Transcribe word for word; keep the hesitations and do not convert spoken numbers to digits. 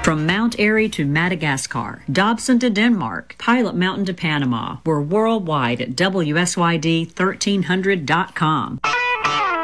From Mount Airy to Madagascar, Dobson to Denmark, Pilot Mountain to Panama. We're worldwide at W S Y D thirteen hundred dot com.